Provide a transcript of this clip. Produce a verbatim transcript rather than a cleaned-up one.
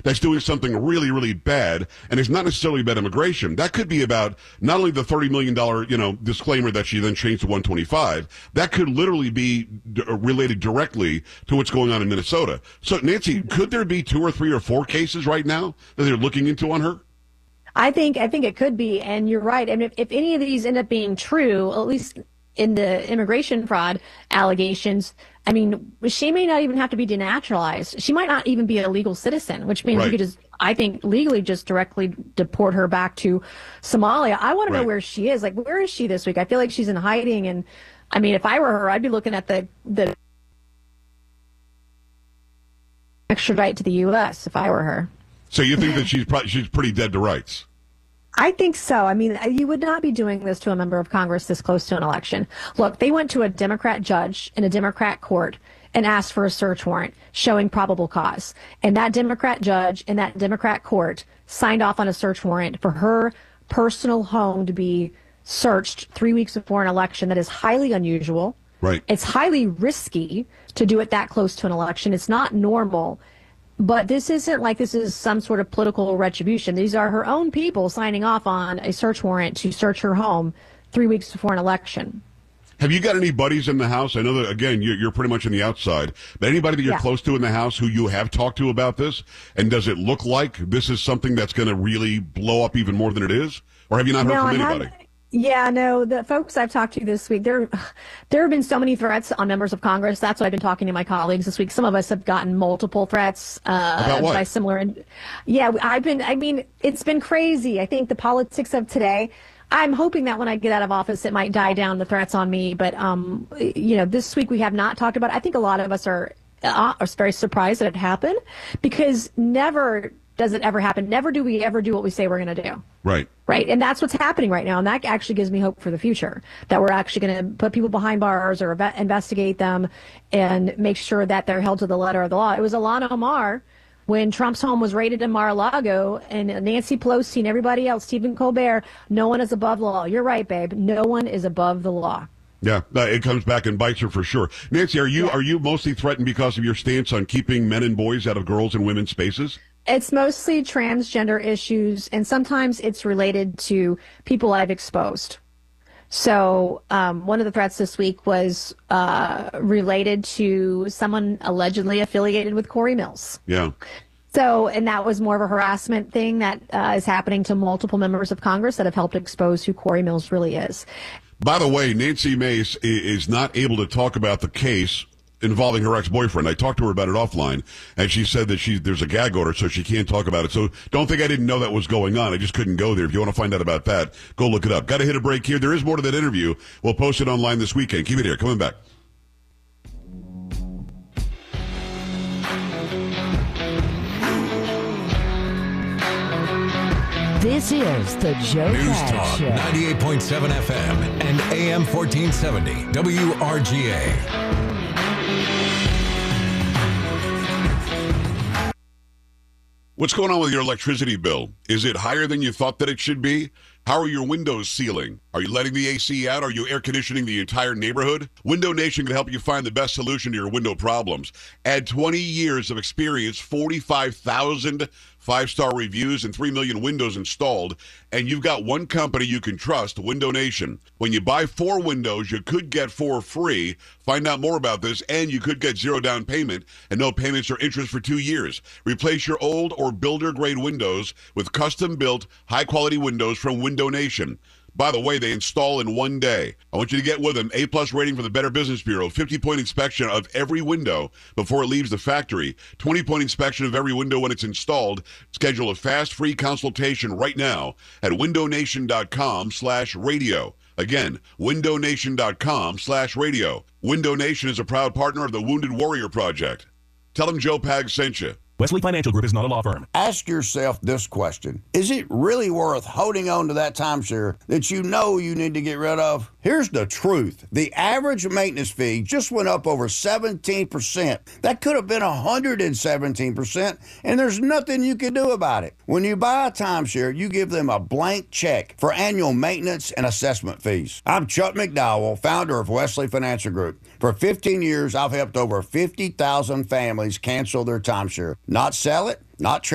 that's doing something really, really bad, and it's not necessarily about immigration. That could be about not only the thirty million dollars, you know, disclaimer that she then changed to one twenty-five. That could literally be d- related directly to what's going on in Minnesota. So, Nancy, could there be two or three or four cases right now that they're looking into on her? I think I think it could be, and you're right. And if, if any of these end up being true, at least in the immigration fraud allegations, I mean, she may not even have to be denaturalized. She might not even be a legal citizen, which means Right. we could just, I think, legally just directly deport her back to Somalia. I want to know Right. where she is. Like, where is she this week? I feel like she's in hiding, and I mean, if I were her, I'd be looking at the the extradite to the U S if I were her. So you think that she's probably, she's pretty dead to rights? I think so. I mean, you would not be doing this to a member of Congress this close to an election. Look, they went to a Democrat judge in a Democrat court and asked for a search warrant showing probable cause. And that Democrat judge in that Democrat court signed off on a search warrant for her personal home to be searched three weeks before an election. That is highly unusual. Right. It's highly risky to do it that close to an election. It's not normal. But this isn't like this is some sort of political retribution. These are her own people signing off on a search warrant to search her home three weeks before an election. Have you got any buddies in the house? I know that, again, you're, you're pretty much on the outside, but anybody that you're Yeah. close to in the house who you have talked to about this? And does it look like this is something that's going to really blow up even more than it is? Or have you not heard No, from I anybody? haven't. Yeah, no, the folks I've talked to this week, there, there have been so many threats on members of Congress. That's what I've been talking to my colleagues this week. Some of us have gotten multiple threats uh, About what? by similar. Yeah, I've been, I mean, it's been crazy. I think the politics of today, I'm hoping that when I get out of office, it might die down, the threats on me. But, um, you know, this week we have not talked about it. I think a lot of us are, uh, are very surprised that it happened, because never does it ever happen. Never do we ever do what we say we're going to do. Right. Right. And that's what's happening right now. And that actually gives me hope for the future, that we're actually going to put people behind bars or ev- investigate them and make sure that they're held to the letter of the law. It was Ilhan Omar when Trump's home was raided in Mar-a-Lago, and Nancy Pelosi and everybody else, Stephen Colbert, no one is above the law. You're right, babe. No one is above the law. Yeah, uh, it comes back and bites her for sure. Nancy, are you Yeah. are you mostly threatened because of your stance on keeping men and boys out of girls' and women's spaces? It's mostly transgender issues, and sometimes it's related to people I've exposed. So um, one of the threats this week was uh, related to someone allegedly affiliated with Corey Mills. Yeah. So, and that was more of a harassment thing that uh, is happening to multiple members of Congress that have helped expose who Corey Mills really is. By the way, Nancy Mace i- is not able to talk about the case involving her ex-boyfriend. I talked to her about it offline, and she said that she there's a gag order, so she can't talk about it. So don't think I didn't know that was going on. I just couldn't go there. If you want to find out about that, go look it up. Got to hit a break here. There is more to that interview. We'll post it online this weekend. Keep it here. Coming back. This is the Joe News Pags Talk Show. ninety-eight point seven F M and A M fourteen seventy W R G A. What's going on with your electricity bill? Is it higher than you thought that it should be? How are your windows sealing? Are you letting the A C out? Are you air conditioning the entire neighborhood? Window Nation can help you find the best solution to your window problems. Add twenty years of experience, forty-five thousand five-star reviews, and three million windows installed, and you've got one company you can trust, Window Nation. When you buy four windows, you could get four free. Find out more about this, and you could get zero down payment and no payments or interest for two years. Replace your old or builder-grade windows with custom-built, high-quality windows from Window Nation. By the way, they install in one day. I want you to get with them. A-plus rating from the Better Business Bureau. fifty-point inspection of every window before it leaves the factory. twenty-point inspection of every window when it's installed. Schedule a fast, free consultation right now at windownation.com slash radio. Again, windownation.com slash radio. Window Nation is a proud partner of the Wounded Warrior Project. Tell them Joe Pags sent you. Wesley Financial Group is not a law firm. Ask yourself this question. Is it really worth holding on to that timeshare that you know you need to get rid of? Here's the truth. The average maintenance fee just went up over seventeen percent. That could have been one hundred seventeen percent, and there's nothing you can do about it. When you buy a timeshare, you give them a blank check for annual maintenance and assessment fees. I'm Chuck McDowell, founder of Wesley Financial Group. For fifteen years, I've helped over fifty thousand families cancel their timeshare. Not sell it, not